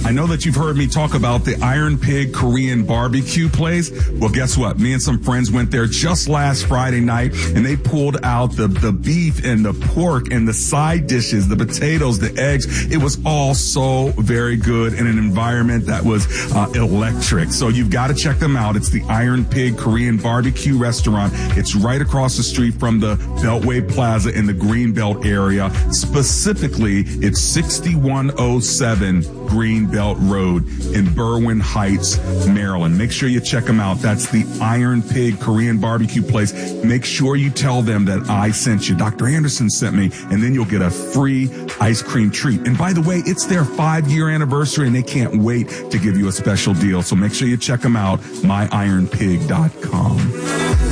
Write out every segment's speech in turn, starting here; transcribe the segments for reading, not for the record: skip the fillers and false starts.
I know that you've heard me talk about the Iron Pig Korean barbecue place. Well, guess what? Me and some friends went there just last Friday night, and they pulled out the beef and the pork and the side dishes, the potatoes, the eggs. It was all so very good in an environment that was electric. So you've got to check them out. It's the Iron Pig Korean barbecue restaurant. It's right across the street from the Beltway Plaza in the Greenbelt area. Specifically, it's 6107 Greenbelt Road in Berwyn Heights, Maryland. Make sure you check them out. That's the Iron Pig Korean barbecue place. Make sure you tell them that I sent you. Dr. Anderson sent me, and then you'll get a free ice cream treat. And by the way, it's their 5-year anniversary, and they can't wait to give you a special deal. So make sure you check them out, myironpig.com.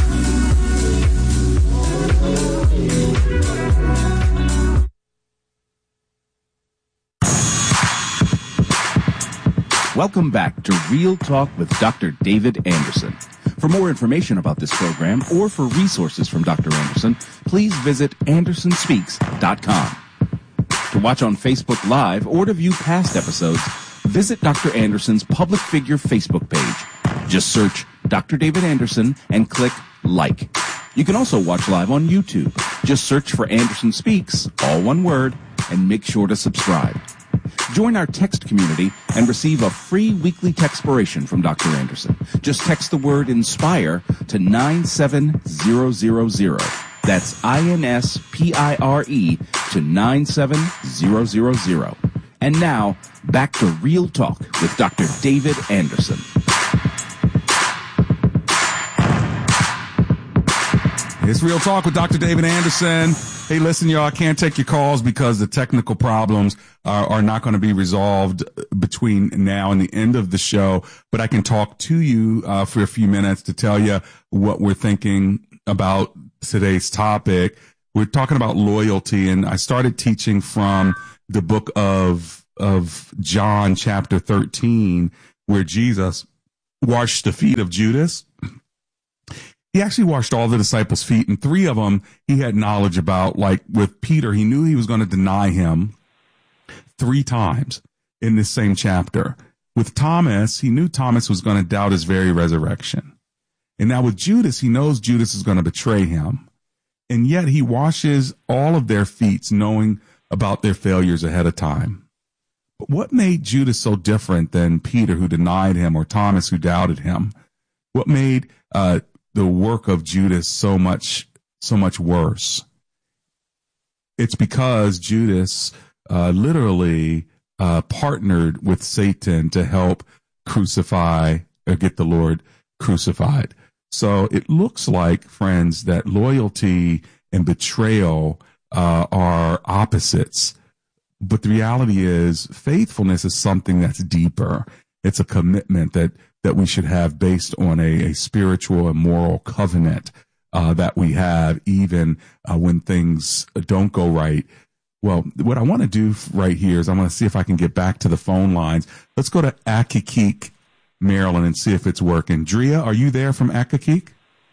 Welcome back to Real Talk with Dr. David Anderson. For more information about this program or for resources from Dr. Anderson, please visit andersonspeaks.com. To watch on Facebook Live or to view past episodes, visit Dr. Anderson's public figure Facebook page. Just search Dr. David Anderson and click like. You can also watch live on YouTube. Just search for Anderson Speaks, all one word, and make sure to subscribe. Join our text community and receive a free weekly textpiration from Dr. Anderson. Just text the word INSPIRE to 97000. That's INSPIRE to 97000. And now, back to Real Talk with Dr. David Anderson. It's Real Talk with Dr. David Anderson. Hey, listen, y'all, I can't take your calls because the technical problems are not going to be resolved between now and the end of the show. But I can talk to you for a few minutes to tell you what we're thinking about today's topic. We're talking about loyalty, and I started teaching from the book of John, chapter 13, where Jesus washed the feet of Judas. He actually washed all the disciples' feet, and 3 of them he had knowledge about. Like with Peter, he knew he was going to deny him 3 times in this same chapter. With Thomas, he knew Thomas was going to doubt his very resurrection. And now with Judas, he knows Judas is going to betray him. And yet he washes all of their feet, knowing about their failures ahead of time. But what made Judas so different than Peter, who denied him, or Thomas, who doubted him? What made the work of Judas so much worse? It's because Judas literally partnered with Satan to help crucify or get the Lord crucified. So it looks like, friends, that loyalty and betrayal are opposites. But the reality is faithfulness is something that's deeper. It's a commitment that we should have based on a spiritual and moral covenant that we have, even when things don't go right. Well, what I want to do right here is I want to see if I can get back to the phone lines. Let's go to Accokeek, Maryland, and see if it's working. Drea, are you there from Accokeek?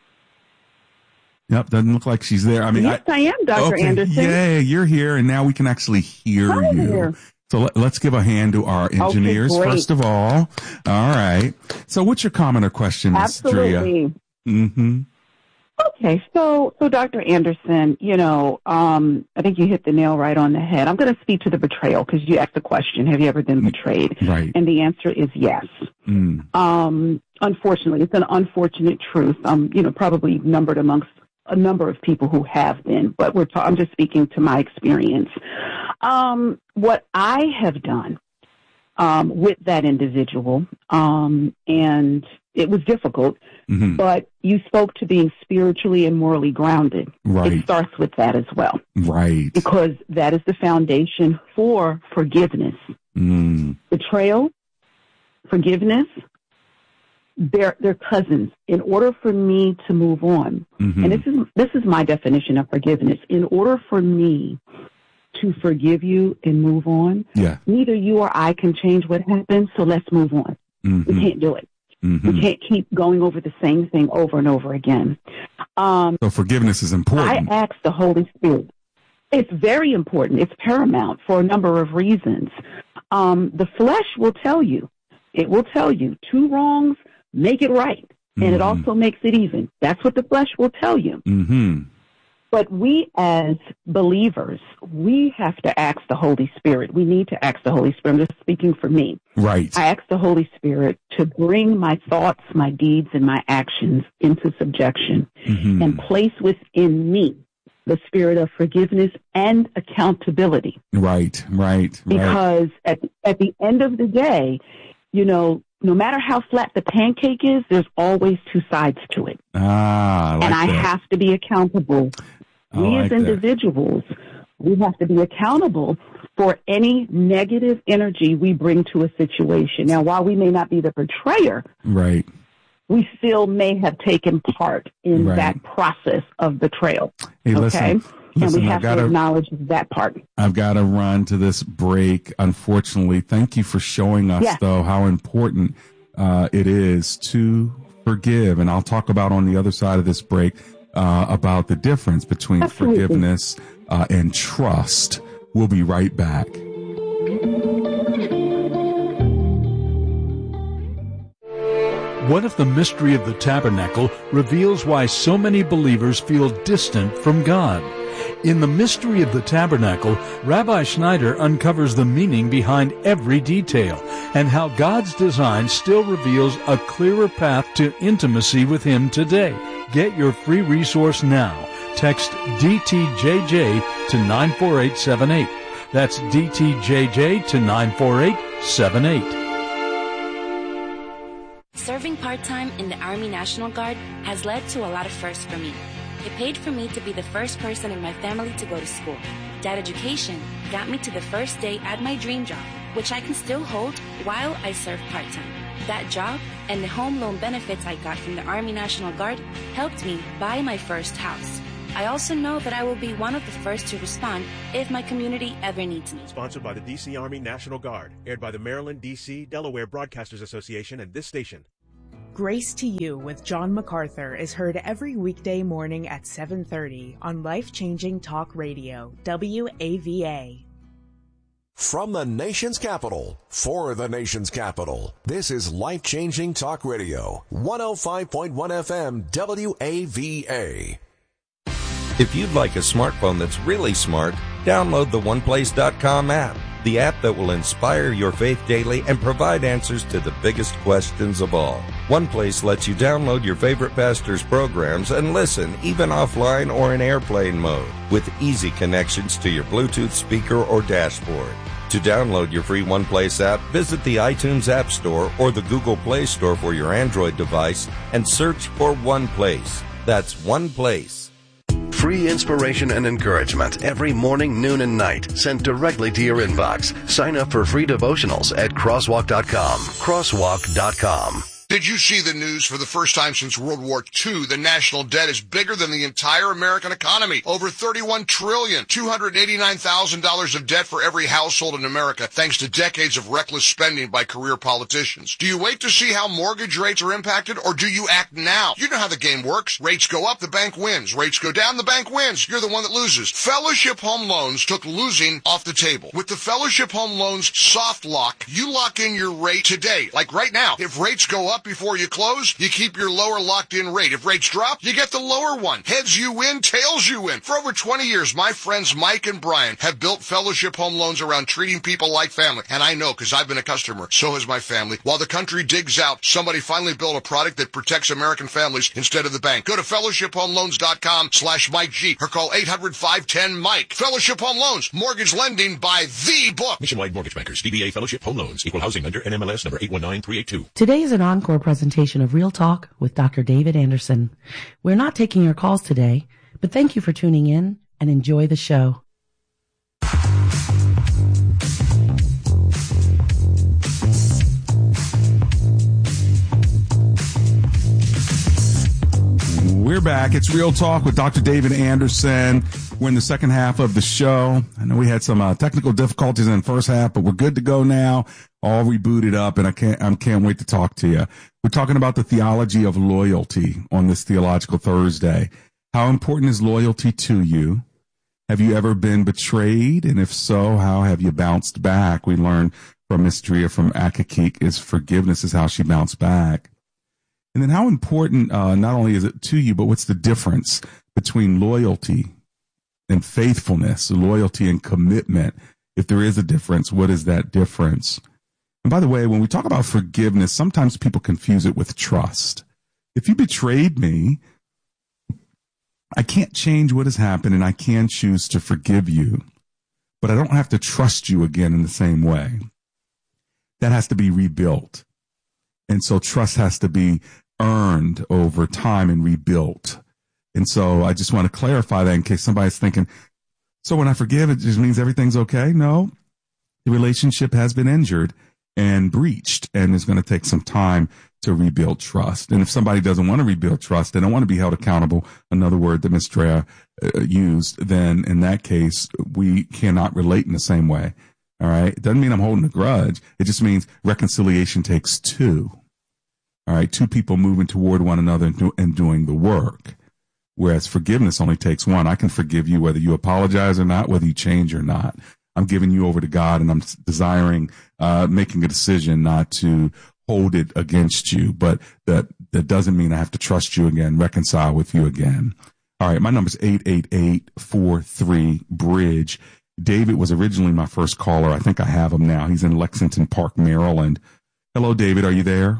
Yep, doesn't look like she's there. Yes, I am, Dr. Anderson. Yay, you're here, and now we can actually hear you. Here. So let's give a hand to our engineers, first of all. All right. So what's your comment or question, Ms. Drea? Absolutely. Mm-hmm. Okay, so Dr. Anderson, I think you hit the nail right on the head. I'm going to speak to the betrayal because you asked the question, have you ever been betrayed? Right. And the answer is yes. Unfortunately, it's an unfortunate truth. Probably numbered amongst a number of people who have been, but I'm just speaking to my experience. What I have done with that individual, and it was difficult, but you spoke to being spiritually and morally grounded. Right. It starts with that as well. Right. Because that is the foundation for forgiveness. Betrayal, forgiveness, they're cousins. In order for me to move on, and this is my definition of forgiveness, in order for me to forgive you and move on, neither you or I can change what happened, so let's move on. We can't do it. We can't keep going over the same thing over and over again. So forgiveness is important. I ask the Holy Spirit. It's very important. It's paramount for a number of reasons. The flesh will tell you. It will tell you 2 wrongs make it right. And it also makes it even. That's what the flesh will tell you. Mm-hmm. But we as believers, we have to ask the Holy Spirit. We need to ask the Holy Spirit. I'm just speaking for me. Right. I ask the Holy Spirit to bring my thoughts, my deeds, and my actions into subjection and place within me the spirit of forgiveness and accountability. Right. Because at the end of the day, you know, no matter how flat the pancake is, there's always 2 sides to it. I have to be accountable. We as individuals, we have to be accountable for any negative energy we bring to a situation. Now, while we may not be the portrayer, right, we still may have taken part in that process of betrayal. Hey, listen, and we have to acknowledge that part. I've got to run to this break, unfortunately. Thank you for showing us, though, how important it is to forgive. And I'll talk about on the other side of this break about the difference between forgiveness and trust. We'll be right back. What if the mystery of the tabernacle reveals why so many believers feel distant from God? In The Mystery of the Tabernacle, Rabbi Schneider uncovers the meaning behind every detail and how God's design still reveals a clearer path to intimacy with Him today. Get your free resource now. Text DTJJ to 94878. That's DTJJ to 94878. Serving part-time in the Army National Guard has led to a lot of firsts for me. It paid for me to be the first person in my family to go to school. That education got me to the first day at my dream job, which I can still hold while I serve part-time. That job and the home loan benefits I got from the Army National Guard helped me buy my first house. I also know that I will be one of the first to respond if my community ever needs me. Sponsored by the D.C. Army National Guard, aired by the Maryland, D.C., Delaware Broadcasters Association and this station. Grace to You with John MacArthur is heard every weekday morning at 7:30 on Life-Changing Talk Radio, WAVA. From the nation's capital, for the nation's capital, this is Life-Changing Talk Radio, 105.1 FM, WAVA. If you'd like a smartphone that's really smart, download the OnePlace.com app, the app that will inspire your faith daily and provide answers to the biggest questions of all. OnePlace lets you download your favorite pastor's programs and listen, even offline or in airplane mode, with easy connections to your Bluetooth speaker or dashboard. To download your free OnePlace app, visit the iTunes App Store or the Google Play Store for your Android device and search for OnePlace. That's OnePlace. Free inspiration and encouragement every morning, noon, and night sent directly to your inbox. Sign up for free devotionals at crosswalk.com. Crosswalk.com. Did you see the news? For the first time since World War II, the national debt is bigger than the entire American economy. Over $31 trillion, $289,000 of debt for every household in America, thanks to decades of reckless spending by career politicians. Do you wait to see how mortgage rates are impacted, or do you act now? You know how the game works. Rates go up, the bank wins. Rates go down, the bank wins. You're the one that loses. Fellowship Home Loans took losing off the table. With the Fellowship Home Loans soft lock, you lock in your rate today. Like right now, if rates go up before you close, you keep your lower locked-in rate. If rates drop, you get the lower one. Heads you win, tails you win. For over 20 years, my friends Mike and Brian have built Fellowship Home Loans around treating people like family. And I know, because I've been a customer. So has my family. While the country digs out, somebody finally built a product that protects American families instead of the bank. Go to fellowshiphomeloans.com/Mike G or call 800-510-MIKE. Fellowship Home Loans. Mortgage lending by the book. Nationwide Mortgage Bankers. DBA Fellowship Home Loans. Equal housing lender. NMLS number 819382. Today is an encore presentation of Real Talk with Dr. David Anderson. We're not taking your calls today, but thank you for tuning in and enjoy the show. We're back. It's Real Talk with Dr. David Anderson. We're in the second half of the show. I know we had some technical difficulties in the first half, but we're good to go now. All rebooted up, and I can't wait to talk to you. We're talking about the theology of loyalty on this Theological Thursday. How important is loyalty to you? Have you ever been betrayed? And if so, how have you bounced back? We learned from Miss Drea from Akakik is forgiveness is how she bounced back. And then how important, not only is it to you, but what's the difference between loyalty and faithfulness, loyalty and commitment? If there is a difference, what is that difference? And by the way, when we talk about forgiveness, sometimes people confuse it with trust. If you betrayed me, I can't change what has happened and I can choose to forgive you, but I don't have to trust you again in the same way. That has to be rebuilt. And so trust has to be earned over time and rebuilt. And so I just want to clarify that in case somebody's thinking, so when I forgive, it just means everything's okay? No, the relationship has been injured and breached, and it's going to take some time to rebuild trust. And if somebody doesn't want to rebuild trust, they don't want to be held accountable, another word that Ms. Drea used, then in that case, we cannot relate in the same way. All right. It doesn't mean I'm holding a grudge. It just means reconciliation takes two. All right. Two people moving toward one another and doing the work. Whereas forgiveness only takes one. I can forgive you whether you apologize or not, whether you change or not. I'm giving you over to God, and I'm desiring, making a decision not to hold it against you. But that doesn't mean I have to trust you again, reconcile with you again. All right. My number is 888-43-BRIDGE. David was originally my first caller. I think I have him now. He's in Lexington Park, Maryland. Hello, David. Are you there?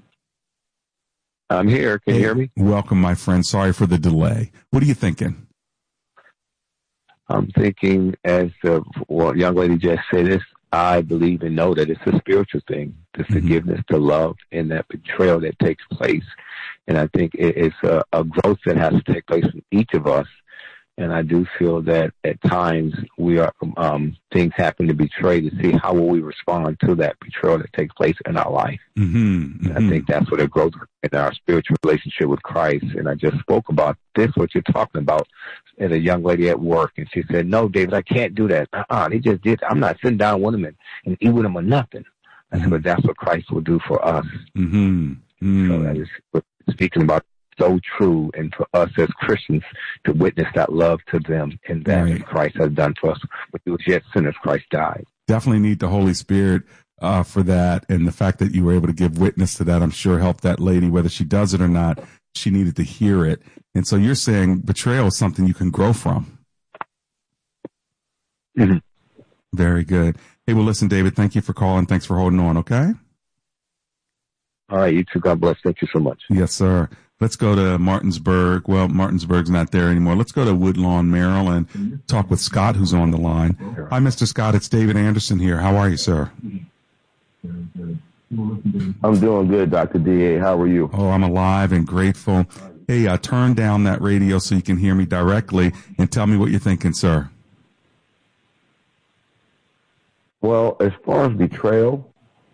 I'm here. Can you hear me? Welcome, my friend. Sorry for the delay. What are you thinking? I'm thinking, as the young lady just said, this, I believe and know that it's a spiritual thing, the forgiveness, the love, and that betrayal that takes place. And I think it's a growth that has to take place in each of us. And I do feel that at times we are things happen to betray, to see how will we respond to that betrayal that takes place in our life. I think that's what it grows in our spiritual relationship with Christ. And I just spoke about this, what you're talking about, as a young lady at work, and she said, "No, David, I can't do that. They just did. I'm not sitting down with them and eat with them or nothing." I said, "But that's what Christ will do for us." So that is what we're speaking about. So true, and for us as Christians to witness that love to them and that Christ has done for us. When we were yet sinners, Christ died. Definitely need the Holy Spirit for that, and the fact that you were able to give witness to that, I'm sure helped that lady, whether she does it or not. She needed to hear it. And so you're saying betrayal is something you can grow from. Very good. Hey, well, listen, David, thank you for calling. Thanks for holding on, okay? All right, you too. God bless. Thank you so much. Yes, sir. Let's go to Martinsburg. Well, Martinsburg's not there anymore. Let's go to Woodlawn, Maryland. Talk with Scott, who's on the line. Hi, Mr. Scott. It's David Anderson here. How are you, sir? I'm doing good, Dr. D.A. How are you? Oh, I'm alive and grateful. Hey, turn down that radio so you can hear me directly and tell me what you're thinking, sir. Well, as far as betrayal,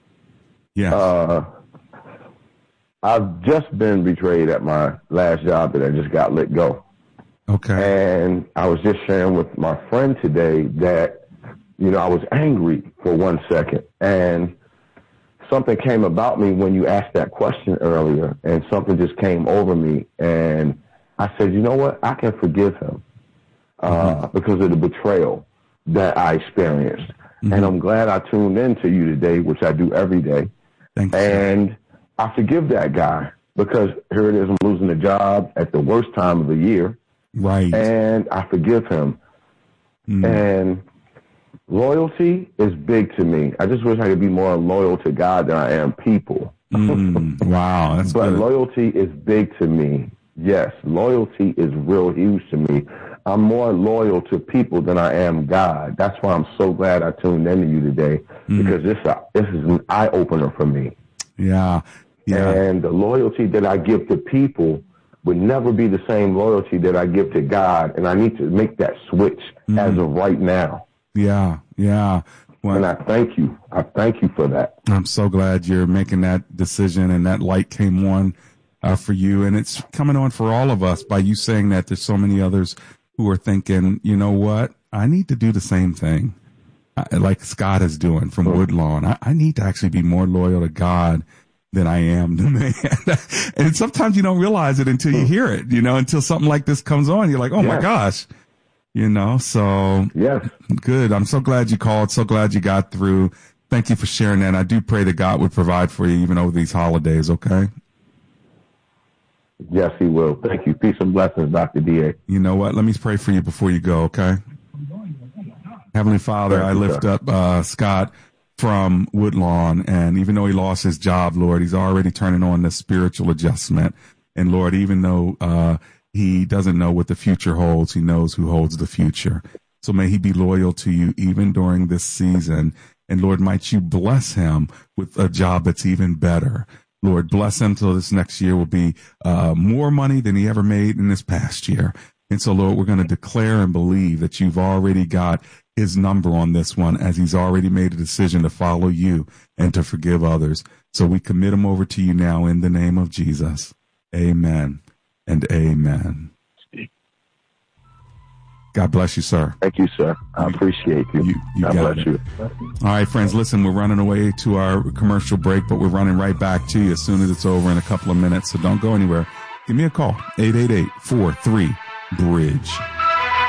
I've just been betrayed at my last job that I just got let go. Okay. And I was just sharing with my friend today that, I was angry for 1 second. And something came about me when you asked that question earlier, and something just came over me. And I said, you know what? I can forgive him because of the betrayal that I experienced. And I'm glad I tuned in to you today, which I do every day. Thank you. And I forgive that guy because here it is, I'm losing a job at the worst time of the year. Right. And I forgive him. And loyalty is big to me. I just wish I could be more loyal to God than I am people. Wow. That's but good. Loyalty is big to me. Yes, loyalty is real huge to me. I'm more loyal to people than I am God. That's why I'm so glad I tuned into you today, because this is an eye-opener for me. Yeah. And the loyalty that I give to people would never be the same loyalty that I give to God. And I need to make that switch as of right now. Yeah. Well, and I thank you. I thank you for that. I'm so glad you're making that decision and that light came on for you. And it's coming on for all of us by you saying that. There's so many others who are thinking, you know what? I need to do the same thing like Scott is doing from Woodlawn. I need to actually be more loyal to God than I am to man. And sometimes you don't realize it until you hear it, until something like this comes on. You're like, oh my gosh, so yes. Good. I'm so glad you called. So glad you got through. Thank you for sharing that. And I do pray that God would provide for you even over these holidays, okay? Yes, he will. Thank you. Peace and blessings, Dr. D.A. You know what? Let me pray for you before you go, okay? Heavenly Father, I lift up Scott from Woodlawn, and even though he lost his job, Lord, he's already turning on this spiritual adjustment. And Lord, even though he doesn't know what the future holds, he knows who holds the future. So may he be loyal to you even during this season. And Lord, might you bless him with a job that's even better. Lord, bless him till this next year will be more money than he ever made in this past year. And so, Lord, we're going to declare and believe that you've already got his number on this one, as he's already made a decision to follow you and to forgive others. So we commit him over to you now in the name of Jesus. Amen and amen. God bless you, sir. Thank you, sir. I appreciate you. God bless you. All right, friends, listen, we're running away to our commercial break, but we're running right back to you as soon as it's over in a couple of minutes. So don't go anywhere. Give me a call, 888-43-BRIDGE.